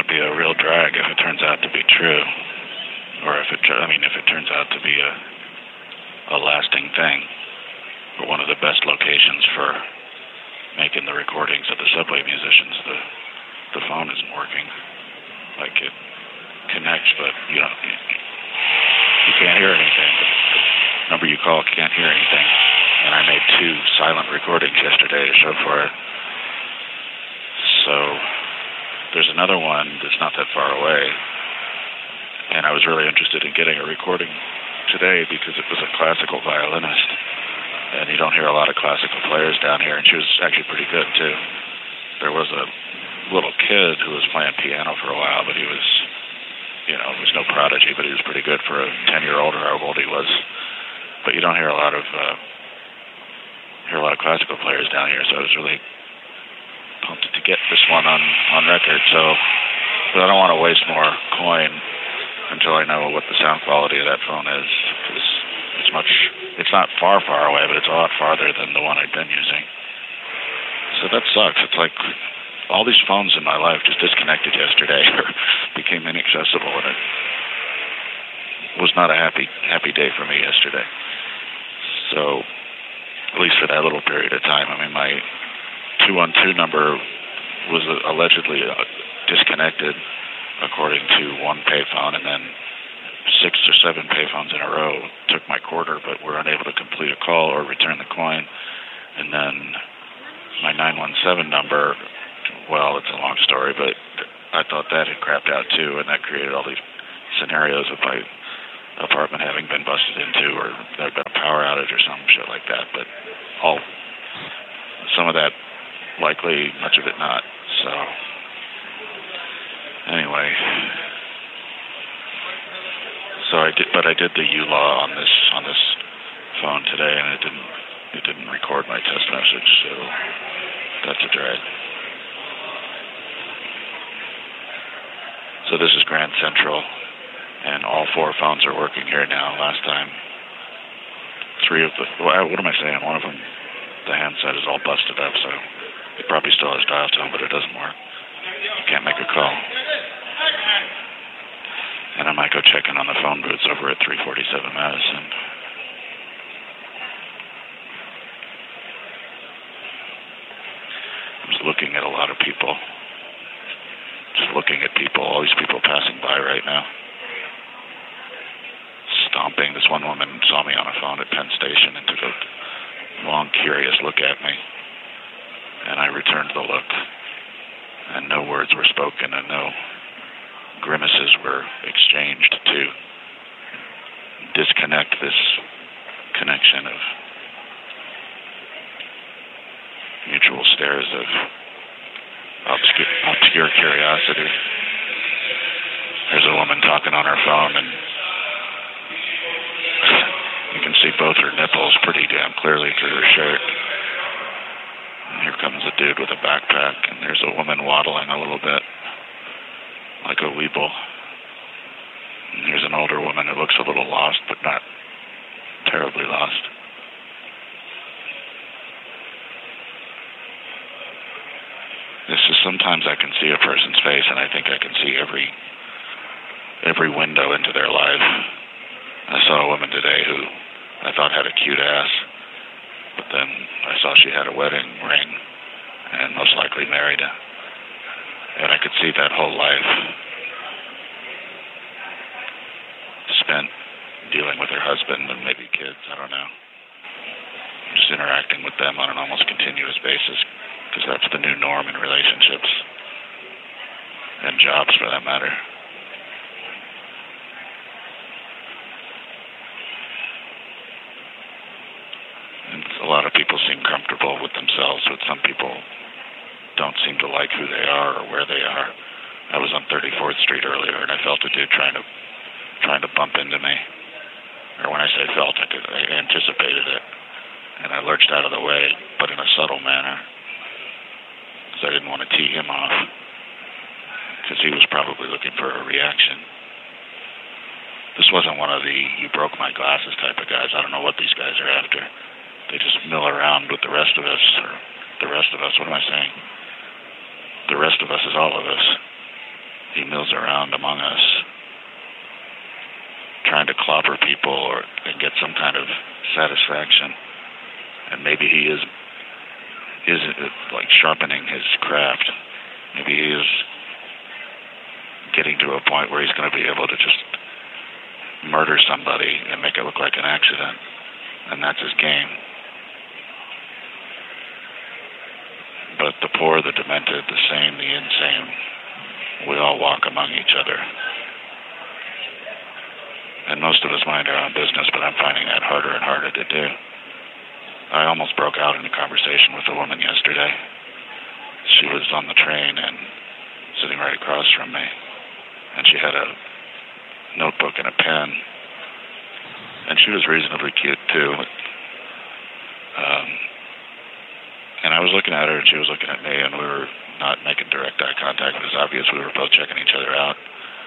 to be a real drag if it turns out to be true, or if it turns out to be a lasting thing. But one of the best locations for making the recordings of the subway musicians, the phone isn't working. Like, it connects, but you can't hear anything. The number you call can't hear anything. And I made 2 silent recordings yesterday to show for it. So there's another one that's not that far away, and I was really interested in getting a recording today because it was a classical violinist, and you don't hear a lot of classical players down here, and she was actually pretty good too. There was a little kid who was playing piano for a while, but he was, he was no prodigy, but he was pretty good for a 10-year-old or how old he was. But you don't hear a lot of classical players down here, so I was really pumped to get this one on record. So, but I don't want to waste more coin until I know what the sound quality of that phone is, because it's not far away, but it's a lot farther than the one I've been using. So that sucks. It's like all these phones in my life just disconnected yesterday or became inaccessible, and it was not a happy day for me yesterday. So, at least for that little period of time. I mean, my 212 number was allegedly disconnected according to one payphone, and then 6 or 7 payphones in a row took my quarter but were unable to complete a call or return the coin. And then my 917 number, well, it's a long story, but I thought that had crapped out too, and that created all these scenarios of my apartment having been busted into, or there had been a power outage or some shit like that. But some of that likely, much of it not. So anyway, I did the ULAW on this phone today, and it didn't record my test message, so that's a drag. So this is Grand Central, and all 4 phones are working here now. Last time, 3 of the, what am I saying? One of them, the handset is all busted up, so it probably still has dial tone, but it doesn't work. You can't make a call. And I might go check in on the phone booths over at 347 Madison. I was looking at a lot of people. Just looking at people, all these people passing by right now. Stomping. This one woman saw me on a phone at Penn Station and took a long, curious look at me. And I returned the look. And no words were spoken, and no grimaces were exchanged to disconnect this connection of mutual stares of obscure curiosity. There's a woman talking on her phone, and you can see both her nipples pretty damn clearly through her shirt. And here comes a dude with a backpack, and there's a woman waddling a little bit, like a weeble. And here's an older woman who looks a little lost, but not terribly lost. This is, sometimes I can see a person's face, and I think I can see every window into their life. I saw a woman today who I thought had a cute ass, but then I saw she had a wedding ring and most likely married. And I could see that whole life spent dealing with her husband and maybe kids, I don't know. Just interacting with them on an almost continuous basis, because that's the new norm in relationships and jobs for that matter. And a lot of people seem comfortable with themselves, but some people don't seem to like who they are or where they are. I was on 34th Street earlier, and I felt a dude trying to bump into me. Or when I say felt, I anticipated it. And I lurched out of the way, but in a subtle manner, because I didn't want to tee him off, because he was probably looking for a reaction. This wasn't one of the you broke my glasses type of guys. I don't know what these guys are after. They just mill around with the rest of us, or the rest of us, what am I saying? The rest of us is all of us. he mills around among us, trying to clobber people and get some kind of satisfaction. And maybe he is like sharpening his craft. Maybe he is getting to a point where he's going to be able to just murder somebody and make it look like an accident. And that's his game. But the poor, the demented, the sane, the insane, we all walk among each other. And most of us mind our own business, but I'm finding that harder and harder to do. I almost broke out in a conversation with a woman yesterday. She was on the train and sitting right across from me. And she had a notebook and a pen. And she was reasonably cute, too. And I was looking at her, and she was looking at me, and we were not making direct eye contact. It was obvious we were both checking each other out.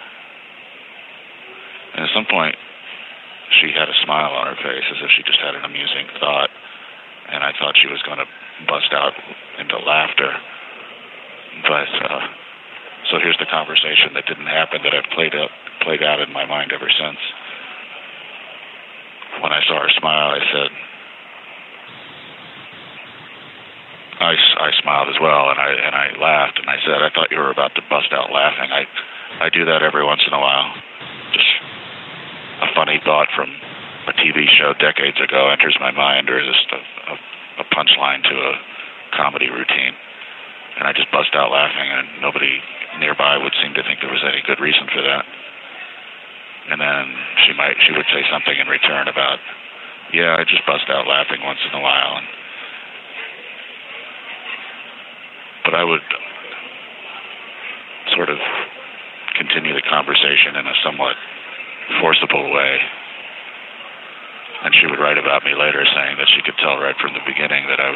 And at some point, she had a smile on her face, as if she just had an amusing thought. And I thought she was going to bust out into laughter. But, so here's the conversation that didn't happen that I've played out in my mind ever since. When I saw her smile, I said, I smiled as well, and I laughed, and I said, I thought you were about to bust out laughing. I do that every once in a while. Just a funny thought from a TV show decades ago enters my mind, or just a punchline to a comedy routine. And I just bust out laughing, and nobody nearby would seem to think there was any good reason for that. And then she would say something in return about, yeah, I just bust out laughing once in a while. But I would sort of continue the conversation in a somewhat forcible way. And she would write about me later, saying that she could tell right from the beginning that I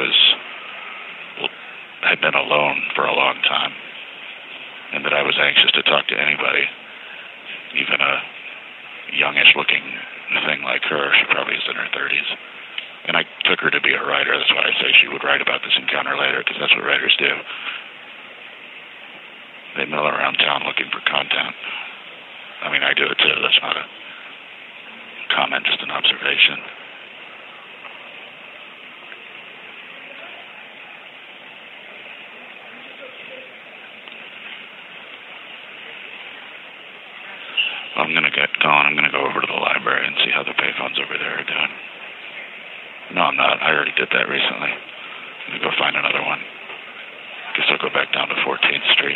had been alone for a long time, and that I was anxious to talk to anybody, even a youngish-looking thing like her. She probably is in her 30s. And I took her to be a writer. That's why I say she would write about this encounter later, because that's what writers do. They mill around town looking for content. I mean, I do it too. That's not a comment, just an observation. I'm going to get going. I'm going to go over to the library and see how the payphones over there are doing. No, I'm not. I already did that recently. I'm going to go find another one. Guess I'll go back down to 14th Street.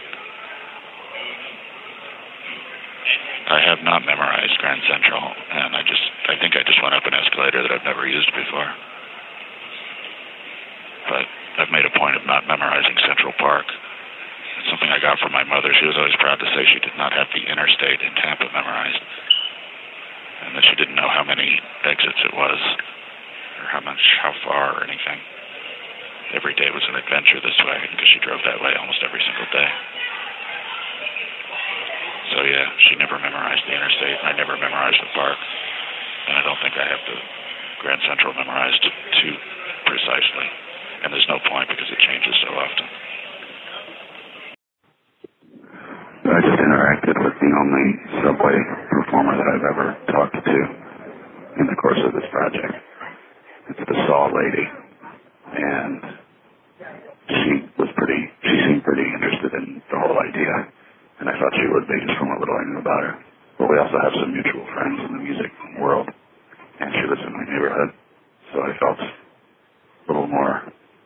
I have not memorized Grand Central, and I think I just went up an escalator that I've never used before. But I've made a point of not memorizing Central Park. It's something I got from my mother. She was always proud to say she did not have the interstate in Tampa memorized, and that she didn't know how many exits it was, or how far, or anything. Every day was an adventure this way, because she drove that way almost every single day. So yeah, she never memorized the interstate. I never memorized the park, and I don't think I have the Grand Central memorized too precisely. And there's no point, because it changes so often. I just interacted with the only subway performer that I've ever talked to in the course of this project. It's the Saw Lady, and she seemed pretty interested in the whole idea, and I thought she would be just from what little I knew about her. But we also have some mutual friends in the music world, and she lives in my neighborhood, so I felt a little more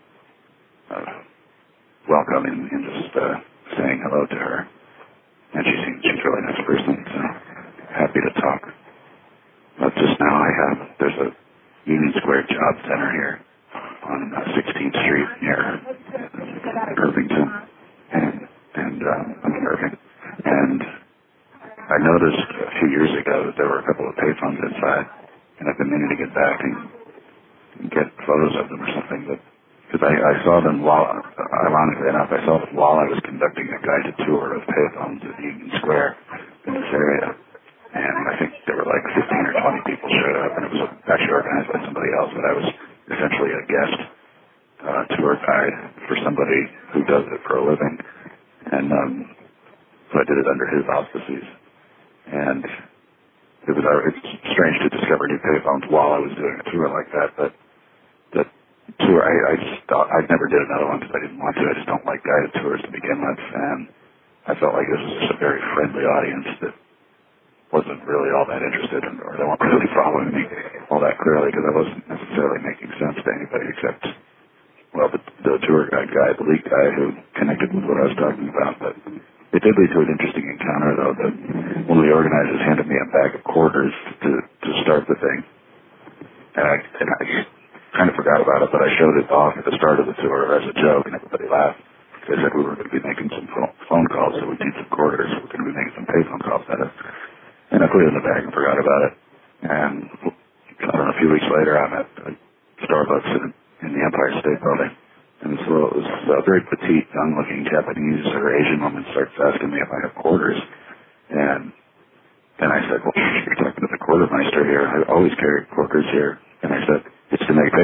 welcome in just saying hello to her. And she's a really nice person, so happy to talk. But just now there's a Union Square Job Center here on 16th Street near Irvington, and I'm in Irving. And I noticed a few years ago that there were a couple of payphones inside, and I've been meaning to get back and get photos of them or something. But because I saw them ironically enough, I saw them while I was conducting a guided tour of payphones at Union Square in this area. And I think there were like 15 or 20 people showed up, and it was actually organized by somebody else, but I was essentially a guest tour guide for somebody who does it for a living. And so I did it under his auspices. And it's strange to discover new payphones while I was doing a tour like that, but the tour, I just thought I'd never did another one because I didn't want to. I just don't like guided tours to begin with, and I felt like this was just a very friendly audience that wasn't really all that interested in, or they weren't really following me all that clearly because I wasn't necessarily making sense to anybody except, well, the tour guide guy, the lead guy who connected with what I was talking about. But it did lead to an interesting encounter, though, that one of the organizers handed me a bag of quarters to start the thing. And I kind of forgot about it, but I showed it off at the start of the tour as a joke, and everybody laughed. They said we were going to be making some phone calls, so we need some quarters. So we're going to be making some payphone calls out of it. And I put it in the bag and forgot about it. And I don't know, a few weeks later, I'm at Starbucks in the Empire State Building. And so it was a very petite, young-looking Japanese or Asian woman starts asking me if I have quarters. And then I said, well, you're talking to the quartermeister here. I always carry quarters here. And I said, it's to make pay.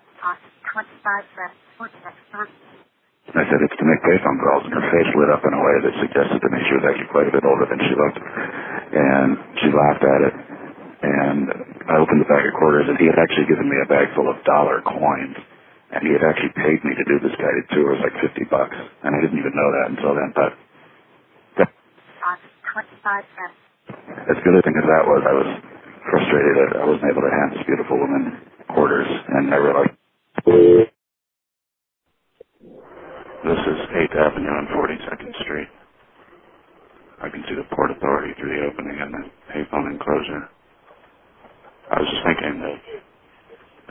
I said, it's to make payphone calls. And her face lit up in a way that suggested to me she was actually quite a bit older than she looked. And she laughed at it. And I opened the bag of quarters, and he had actually given me a bag full of dollar coins. And he had actually paid me to do this guided tour. It was like $50. And I didn't even know that until then. But as good a thing as that was, I was frustrated that I wasn't able to hand this beautiful woman quarters. And I realized this is 8th Avenue and 42nd Street. I can see the Port Authority through the opening and the payphone enclosure. I was just thinking that